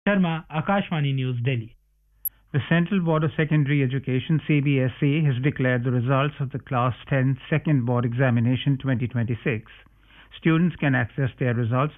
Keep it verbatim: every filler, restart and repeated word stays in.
Sharma, Akashvani News, Delhi. The Central Board of Secondary Education C B S E has declared the results of the Class ten Second Board Examination twenty twenty-six. Students can access their results